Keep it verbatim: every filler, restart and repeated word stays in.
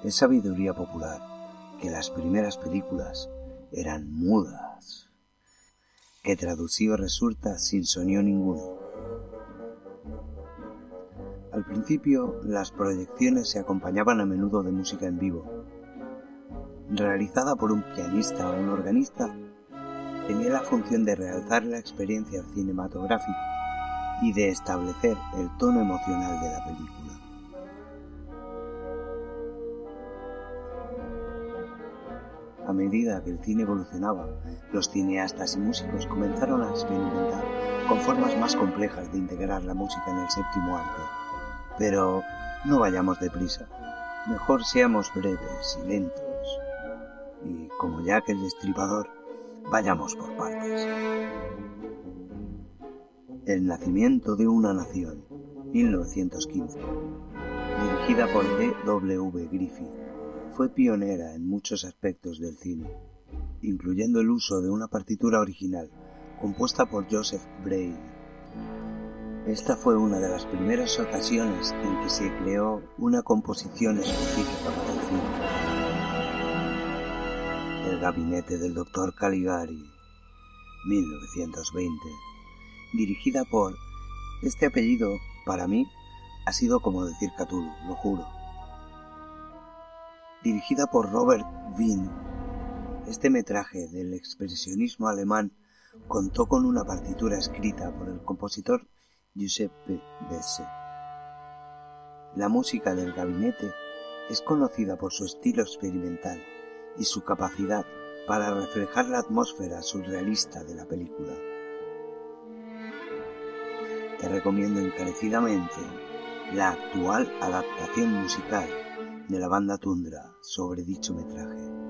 Es sabiduría popular que las primeras películas eran mudas, que traducido resulta sin sonido ninguno. Al principio, las proyecciones se acompañaban a menudo de música en vivo, realizada por un pianista o un organista. Tenía la función de realzar la experiencia cinematográfica y de establecer el tono emocional de la película. A medida que el cine evolucionaba, los cineastas y músicos comenzaron a experimentar con formas más complejas de integrar la música en el séptimo arte. Pero no vayamos deprisa, mejor seamos breves y lentos, y como Jack el Destripador, vayamos por partes. El nacimiento de una nación, mil novecientos quince, dirigida por D W Griffith, fue pionera en muchos aspectos del cine, incluyendo el uso de una partitura original compuesta por Joseph Brain. Esta fue una de las primeras ocasiones en que se creó una composición específica para el cine. El gabinete del doctor Caligari, mil novecientos veinte, dirigida por... Este apellido, para mí, ha sido como decir Cthulhu, lo juro. Dirigida por Robert Wiene. Este metraje del expresionismo alemán contó con una partitura escrita por el compositor Giuseppe Besse. La música del gabinete es conocida por su estilo experimental y su capacidad para reflejar la atmósfera surrealista de la película. Te recomiendo encarecidamente la actual adaptación musical de la banda Tundra sobre dicho metraje.